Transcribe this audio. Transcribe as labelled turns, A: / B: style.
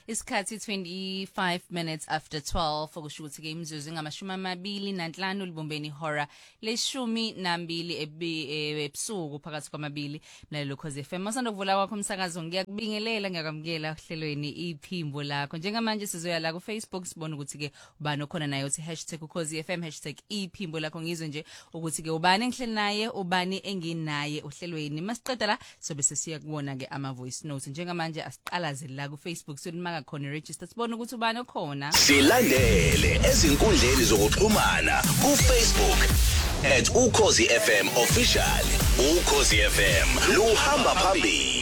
A: Isikhathi 25 minutes after 12 okusho ukuthi ke imizuzu ngama25 libumbeni ihora le12 ebusuku phakathi kwamabili nalelo Khosi FM. Masanda kuvula kwakho umsakazo ngiyakubingelela ngiyakwamukela ohlelweni iphimbo lakho. Njengamanje sizoya la ku Facebook sibone ukuthi ke ubani okhona naye uthi #Ukhozi FM #iphimbo lakho ngizwe nje ukuthi ke ubani engihleli naye ubani enginaye ohlelweni. Masiqeda la sobe sesiya kubona ke ama voice notes. Njengamanje asiqalaze la ku Facebook solimaka khona register sibone ukuthi ubani okhona.
B: Silandele ezinkundleni zokuxhumana ku Facebook @Ukhozi FM official. Ukhozi FM luhamba phambili.